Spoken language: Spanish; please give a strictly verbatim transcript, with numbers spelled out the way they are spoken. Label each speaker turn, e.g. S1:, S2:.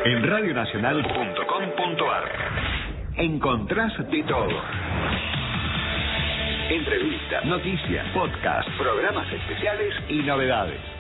S1: En radio nacional punto com punto ar encontrás de todo. Entrevistas, noticias, podcast, programas especiales y novedades.